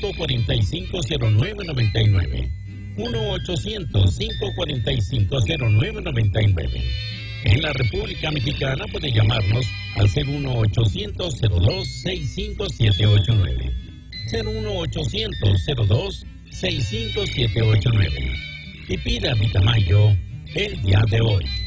1-800-545-0999. 1-800-545-0999. En la República Mexicana puede llamarnos al 01800-02-65789. 01800-02-65789. Y pida Vitamayo el día de hoy.